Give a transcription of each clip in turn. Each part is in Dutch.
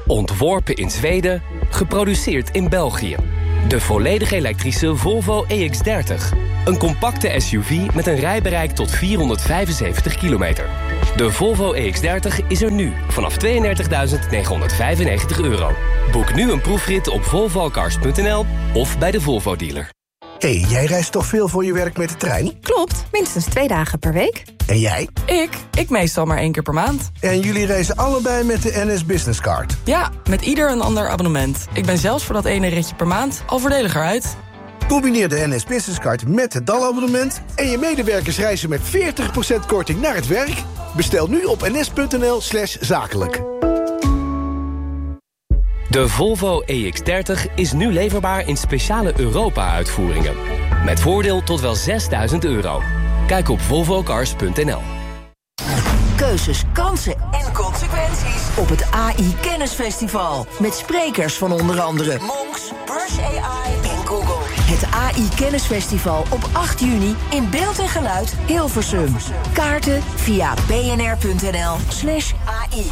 Ontworpen in Zweden, geproduceerd in België. De volledig elektrische Volvo EX30. Een compacte SUV met een rijbereik tot 475 kilometer. De Volvo EX30 is er nu vanaf €32.995. Boek nu een proefrit op volvocars.nl of bij de Volvo dealer. Hé, jij reist toch veel voor je werk met de trein? Klopt, minstens 2 dagen per week. En jij? Ik meestal maar 1 keer per maand. En jullie reizen allebei met de NS Business Card? Ja, met ieder een ander abonnement. Ik ben zelfs voor dat ene ritje per maand al voordeliger uit. Combineer de NS Business Card met het DAL-abonnement... en je medewerkers reizen met 40% korting naar het werk. Bestel nu op ns.nl/zakelijk. De Volvo EX30 is nu leverbaar in speciale Europa-uitvoeringen. Met voordeel tot wel €6.000. Kijk op volvocars.nl. Keuzes, kansen en consequenties op het AI Kennisfestival. Met sprekers van onder andere Monks, Brush AI en Google. Het AI Kennisfestival op 8 juni in beeld en geluid Hilversum. Kaarten via bnr.nl/AI.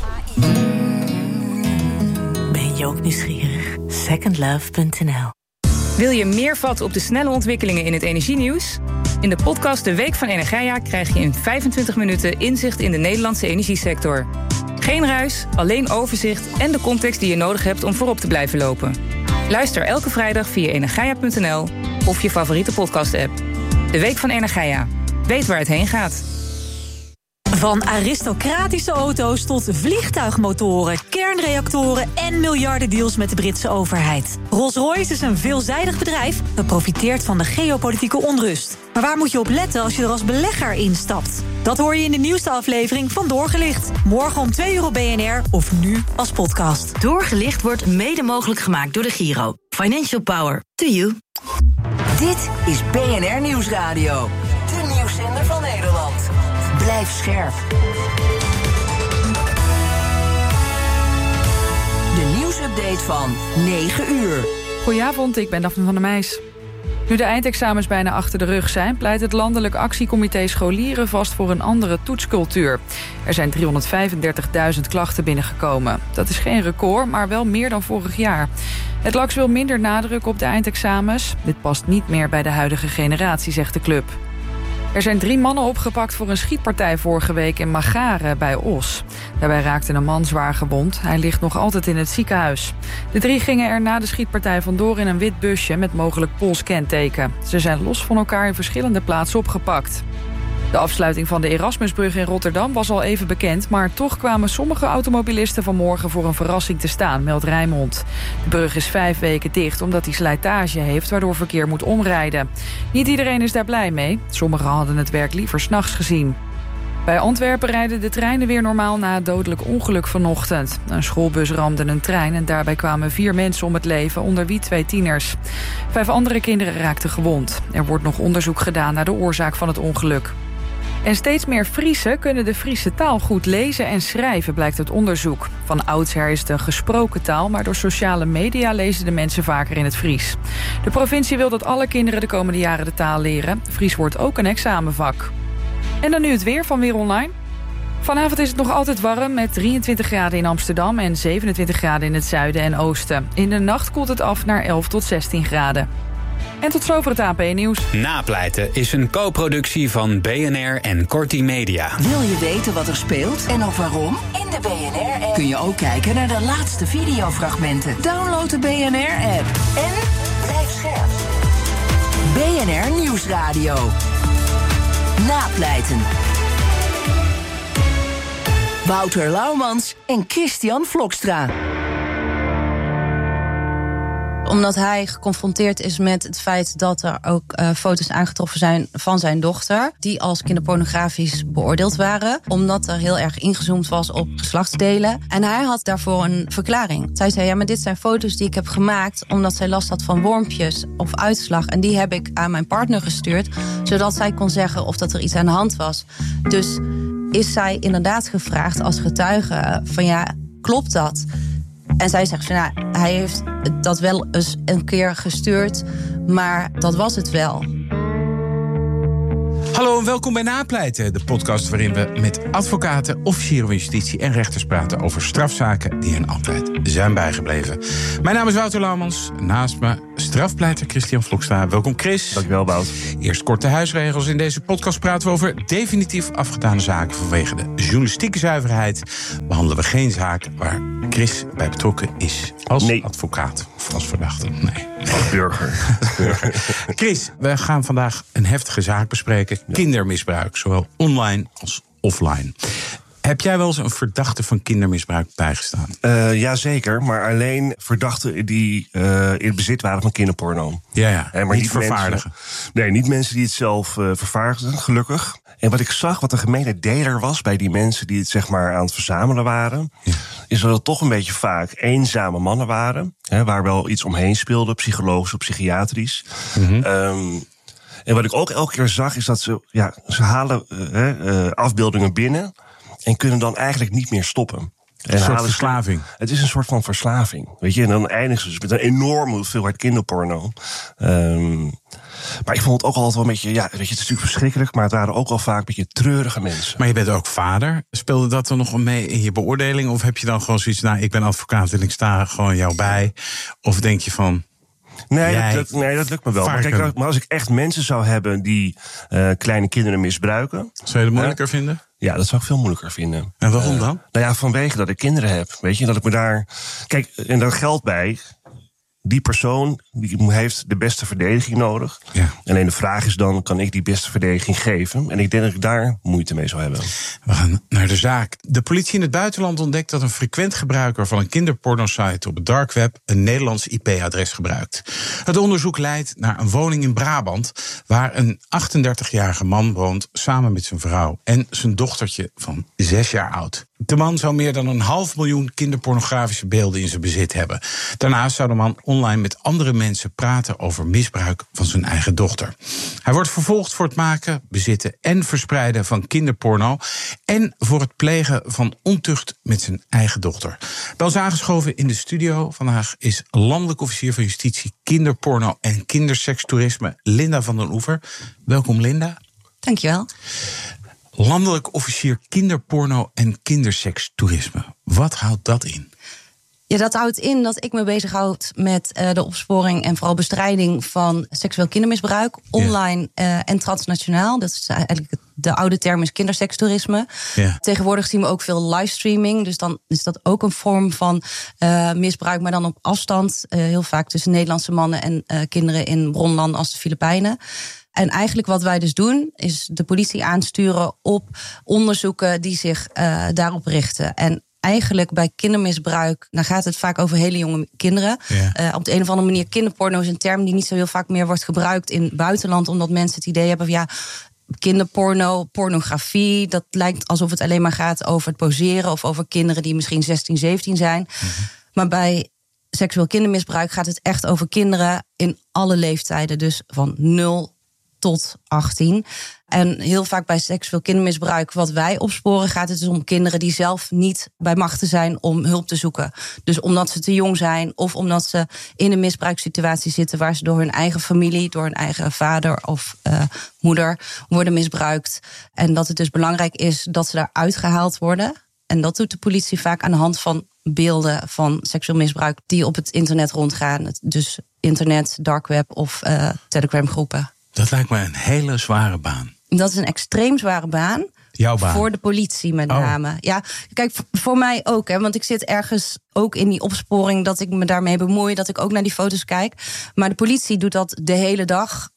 Ben je ook nieuwsgierig? Secondlove.nl. Wil je meer vat op de snelle ontwikkelingen in het energienieuws? In de podcast De Week van Energia krijg je in 25 minuten inzicht in de Nederlandse energiesector. Geen ruis, alleen overzicht en de context die je nodig hebt om voorop te blijven lopen. Luister elke vrijdag via energia.nl of je favoriete podcast-app. De Week van Energia. Weet waar het heen gaat. Van aristocratische auto's tot vliegtuigmotoren, kernreactoren en miljardendeals met de Britse overheid. Rolls-Royce is een veelzijdig bedrijf dat profiteert van de geopolitieke onrust. Maar waar moet je op letten als je er als belegger instapt? Dat hoor je in de nieuwste aflevering van Doorgelicht. Morgen om 2 uur op BNR of nu als podcast. Doorgelicht wordt mede mogelijk gemaakt door de Giro. Financial Power to you. Dit is BNR Nieuwsradio. De nieuwszender van Nederland. Blijf scherp. De nieuwsupdate van 9 uur. Goedenavond, ik ben Daphne van der Meijs. Nu de eindexamens bijna achter de rug zijn, pleit het Landelijk Actiecomité Scholieren vast voor een andere toetscultuur. Er zijn 335.000 klachten binnengekomen. Dat is geen record, maar wel meer dan vorig jaar. Het LAX wil minder nadruk op de eindexamens. Dit past niet meer bij de huidige generatie, zegt de club. Er zijn 3 mannen opgepakt voor een schietpartij vorige week in Magare bij Os. Daarbij raakte een man zwaar gewond. Hij ligt nog altijd in het ziekenhuis. De 3 gingen er na de schietpartij vandoor in een wit busje met mogelijk Pools kenteken. Ze zijn los van elkaar in verschillende plaatsen opgepakt. De afsluiting van de Erasmusbrug in Rotterdam was al even bekend, maar toch kwamen sommige automobilisten vanmorgen voor een verrassing te staan, meldt Rijnmond. De brug is 5 weken dicht omdat hij slijtage heeft, waardoor verkeer moet omrijden. Niet iedereen is daar blij mee. Sommigen hadden het werk liever 's nachts gezien. Bij Antwerpen rijden de treinen weer normaal na het dodelijk ongeluk vanochtend. Een schoolbus ramde een trein en daarbij kwamen 4 mensen om het leven, onder wie 2 tieners. 5 andere kinderen raakten gewond. Er wordt nog onderzoek gedaan naar de oorzaak van het ongeluk. En steeds meer Friezen kunnen de Friese taal goed lezen en schrijven, blijkt uit onderzoek. Van oudsher is het een gesproken taal, maar door sociale media lezen de mensen vaker in het Fries. De provincie wil dat alle kinderen de komende jaren de taal leren. Fries wordt ook een examenvak. En dan nu het weer van Weer Online. Vanavond is het nog altijd warm met 23 graden in Amsterdam en 27 graden in het zuiden en oosten. In de nacht koelt het af naar 11 tot 16 graden. En tot zover het ANP-nieuws. Napleiten is een co-productie van BNR en Corti Media. Wil je weten wat er speelt en ook waarom? In de BNR-app kun je ook kijken naar de laatste videofragmenten. Download de BNR-app en blijf scherp. BNR Nieuwsradio. Napleiten. Wouter Laumans en Christian Vlokstra. Omdat hij geconfronteerd is met het feit dat er ook foto's aangetroffen zijn van zijn dochter, die als kinderpornografisch beoordeeld waren, omdat er heel erg ingezoomd was op geslachtsdelen. En hij had daarvoor een verklaring. Zij zei, ja, maar dit zijn foto's die ik heb gemaakt omdat zij last had van wormpjes of uitslag. En die heb ik aan mijn partner gestuurd, zodat zij kon zeggen of dat er iets aan de hand was. Dus is zij inderdaad gevraagd als getuige van ja, klopt dat? En zij zegt van, nou, hij heeft dat wel eens een keer gestuurd, maar dat was het wel. Hallo en welkom bij Napleiten, de podcast waarin we met advocaten, officieren van justitie en rechters praten over strafzaken die hen altijd zijn bijgebleven. Mijn naam is Wouter Laumans, naast me strafpleiter Christian Vlokstra. Welkom Chris. Dankjewel Wout. Eerst korte huisregels. In deze podcast praten we over definitief afgedane zaken vanwege de journalistieke zuiverheid. Behandelen we geen zaak waar Chris bij betrokken is als advocaat of als verdachte. Nee. Als burger. Chris, we gaan vandaag een heftige zaak bespreken. Kindermisbruik, zowel online als offline. Heb jij wel eens een verdachte van kindermisbruik bijgestaan? Jazeker, maar alleen verdachten die in het bezit waren van kinderporno. Ja, maar niet vervaardigen. Niet mensen die het zelf vervaardigden, gelukkig. En wat ik zag, wat de gemene deler was bij die mensen die het zeg maar aan het verzamelen waren, is dat het toch een beetje vaak eenzame mannen waren, waar wel iets omheen speelde, psychologisch of psychiatrisch. En wat ik ook elke keer zag, is dat ze halen afbeeldingen binnen en kunnen dan eigenlijk niet meer stoppen. Een soort verslaving. Het is een soort van verslaving. Weet je, en dan eindigen ze dus met een enorme hoeveelheid kinderporno. Maar ik vond het ook altijd wel een beetje, weet je, het is natuurlijk verschrikkelijk, maar het waren ook al vaak een beetje treurige mensen. Maar je bent ook vader. Speelde dat dan nog mee in je beoordeling? Of heb je dan gewoon zoiets, ik ben advocaat en ik sta gewoon jou bij? Of denk je van, Nee, dat lukt me wel. Maar, kijk, maar als ik echt mensen zou hebben die kleine kinderen misbruiken, zou je het moeilijker vinden? Ja, dat zou ik veel moeilijker vinden. En waarom dan? Vanwege dat ik kinderen heb. Weet je, dat ik me daar. Kijk, en daar geldt bij. Die persoon die heeft de beste verdediging nodig. Ja. Alleen de vraag is dan, kan ik die beste verdediging geven? En ik denk dat ik daar moeite mee zou hebben. We gaan naar de zaak. De politie in het buitenland ontdekt dat een frequent gebruiker van een kinderpornosite op het dark web een Nederlands IP-adres gebruikt. Het onderzoek leidt naar een woning in Brabant waar een 38-jarige man woont samen met zijn vrouw en zijn dochtertje van 6 jaar oud. De man zou meer dan 500.000 kinderpornografische beelden in zijn bezit hebben. Daarnaast zou de man online met andere mensen praten over misbruik van zijn eigen dochter. Hij wordt vervolgd voor het maken, bezitten en verspreiden van kinderporno en voor het plegen van ontucht met zijn eigen dochter. Bij ons aangeschoven in de studio vandaag is landelijk officier van justitie, kinderporno en kindersekstoerisme Linda van den Oever. Welkom Linda. Dankjewel. Landelijk officier kinderporno en kindersekstoerisme. Wat houdt dat in? Ja, dat houdt in dat ik me bezighoud met de opsporing en vooral bestrijding van seksueel kindermisbruik, online en transnationaal. Dat is eigenlijk de oude term is kindersekstoerisme. Ja. Tegenwoordig zien we ook veel livestreaming, dus dan is dat ook een vorm van misbruik, maar dan op afstand. Heel vaak tussen Nederlandse mannen en kinderen in bronlanden als de Filipijnen. En eigenlijk wat wij dus doen, is de politie aansturen op onderzoeken die zich daarop richten. En eigenlijk bij kindermisbruik, dan gaat het vaak over hele jonge kinderen. Ja. Op de een of andere manier, kinderporno is een term die niet zo heel vaak meer wordt gebruikt in het buitenland, omdat mensen het idee hebben van kinderporno, pornografie, dat lijkt alsof het alleen maar gaat over het poseren of over kinderen die misschien 16, 17 zijn. Mm-hmm. Maar bij seksueel kindermisbruik gaat het echt over kinderen in alle leeftijden, dus van 0 tot 18. En heel vaak bij seksueel kindermisbruik, wat wij opsporen, gaat het dus om kinderen die zelf niet bij machten zijn om hulp te zoeken. Dus omdat ze te jong zijn of omdat ze in een misbruikssituatie zitten waar ze door hun eigen familie, door hun eigen vader of moeder worden misbruikt. En dat het dus belangrijk is dat ze daaruit gehaald worden. En dat doet de politie vaak aan de hand van beelden van seksueel misbruik die op het internet rondgaan. Dus internet, dark web of Telegram groepen. Dat lijkt me een hele zware baan. Dat is een extreem zware baan. Jouw baan? Voor de politie met name. Ja, kijk, voor mij ook. Want ik zit ergens ook in die opsporing dat ik me daarmee bemoei. Dat ik ook naar die foto's kijk. Maar de politie doet dat de hele dag.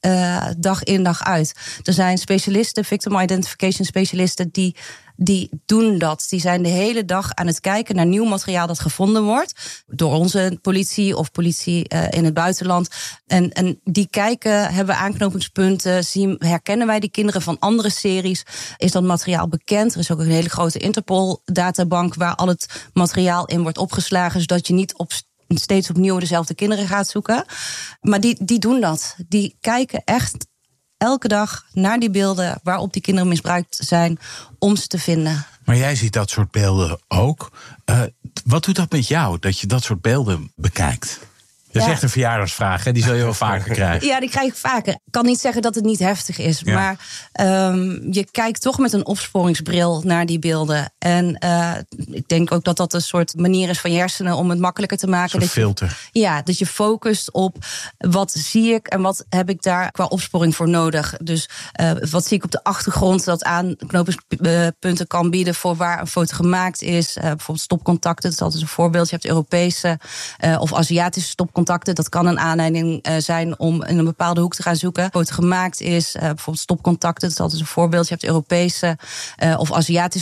Dag in, dag uit. Er zijn specialisten, victim identification specialisten, die doen dat. Die zijn de hele dag aan het kijken naar nieuw materiaal dat gevonden wordt. Door onze politie of politie in het buitenland. En die kijken, hebben aanknopingspunten. Herkennen wij die kinderen van andere series? Is dat materiaal bekend? Er is ook een hele grote Interpol-databank waar al het materiaal in wordt opgeslagen, zodat je niet steeds opnieuw dezelfde kinderen gaat zoeken. Maar die doen dat. Die kijken echt elke dag naar die beelden waarop die kinderen misbruikt zijn om ze te vinden. Maar jij ziet dat soort beelden ook. Wat doet dat met jou, dat je dat soort beelden bekijkt? Dat is echt een verjaardagsvraag, hè? Die zul je wel vaker krijgen. Ja, die krijg ik vaker. Ik kan niet zeggen dat het niet heftig is. Ja. Maar je kijkt toch met een opsporingsbril naar die beelden. En ik denk ook dat dat een soort manier is van je hersenen om het makkelijker te maken. Een filter. Dat je focust op wat zie ik en wat heb ik daar qua opsporing voor nodig. Dus wat zie ik op de achtergrond dat aanknopingspunten kan bieden voor waar een foto gemaakt is. Bijvoorbeeld stopcontacten, dat is altijd een voorbeeld. Je hebt Europese of Aziatische stopcontacten. Dat kan een aanleiding zijn om in een bepaalde hoek te gaan zoeken. Foto gemaakt is, bijvoorbeeld stopcontacten, dat is altijd een voorbeeld. Je hebt Europese of Aziatische